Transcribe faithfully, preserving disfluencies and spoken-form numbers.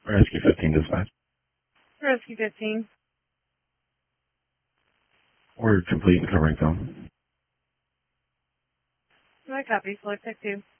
Rescue fifteen dispatch. Rescue fifteen. We're complete and covering film. I copy. Select Tech two.